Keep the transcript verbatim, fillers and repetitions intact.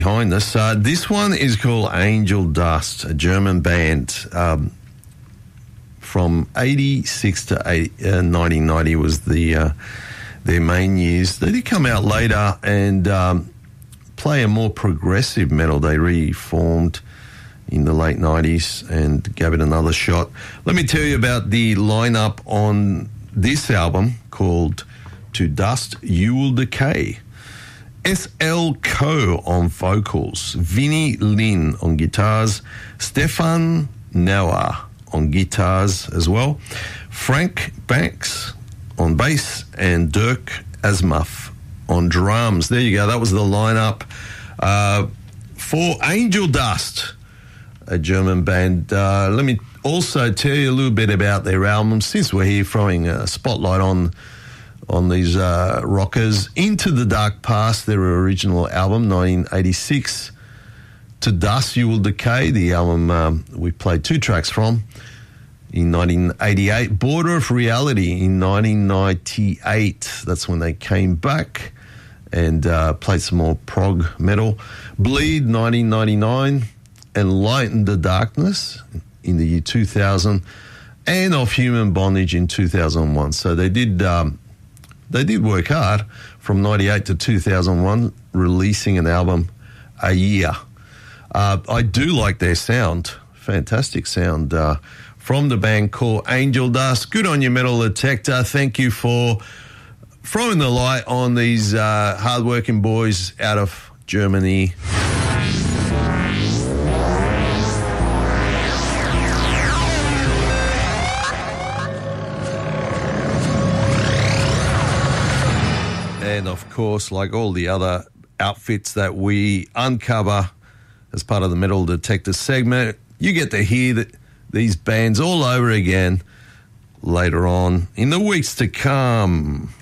behind us. Uh, this one is called Angel Dust, a German band. Um, from eighty-six to eighty, uh, nineteen ninety was the uh, their main years. They did come out later and um, play a more progressive metal. They reformed in the late nineties and gave it another shot. Let me tell you about the lineup on this album called To Dust You Will Decay. S L Coe on vocals, Vinnie Lin on guitars, Stefan Nauer on guitars as well, Frank Banks on bass, and Dirk Asmuth on drums. There you go. That was the lineup uh, for Angel Dust, a German band. Uh, let me also tell you a little bit about their album, since we're here throwing a spotlight on on these uh, rockers. Into the Dark Past, their original album, nineteen eighty-six. To Dust You Will Decay, the album um, we played two tracks from, in nineteen eighty-eight. Border of Reality in nineteen ninety-eight. That's when they came back and uh, played some more prog metal. Bleed, nineteen ninety-nine. And Light in the Darkness in the year two thousand. And Of Human Bondage in two thousand one. So they did... Um, They did work hard from ninety-eight to two thousand one, releasing an album a year. Uh, I do like their sound. Fantastic sound uh, from the band called Angel Dust. Good on you, Metal Detector. Thank you for throwing the light on these uh, hard-working boys out of Germany. And, of course, like all the other outfits that we uncover as part of the Metal Detector segment, you get to hear that these bands all over again later on in the weeks to come.